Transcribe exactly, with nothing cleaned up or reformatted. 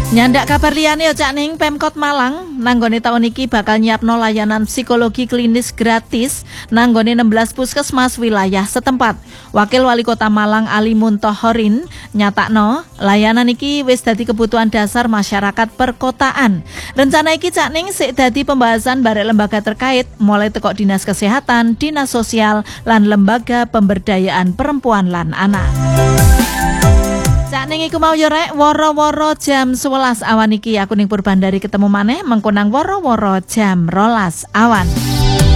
Nyandak kabar liyane yo Cak Ning, Pemkot Malang nanggone tahun iki bakal nyiapno layanan psikologi klinis gratis nanggone enam belas puskesmas wilayah setempat. Wakil Wali Kota Malang Ali Muntohorin nyatakno layanan iki wis dadi kebutuhan dasar masyarakat perkotaan. Rencana iki Cak Ning sik dadi pembahasan barek lembaga terkait mulai teko Dinas Kesehatan, Dinas Sosial lan Lembaga Pemberdayaan Perempuan lan Anak. Cak Ning iku mau yo rek woro-woro jam sewelas awan iki aku ning Purbandari ketemu maneh mengko nang woro-woro jam rolas awan.